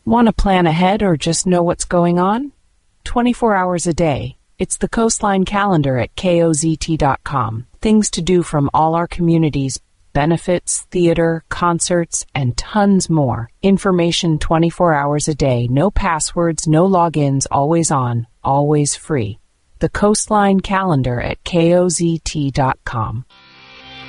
Want to plan ahead or just know what's going on? 24 hours a day. It's the Coastline Calendar at KOZT.com. Things to do from all our communities, benefits, theater, concerts, and tons more. Information 24 hours a day. No passwords, no logins, always on, always free. The Coastline Calendar at KOZT.com.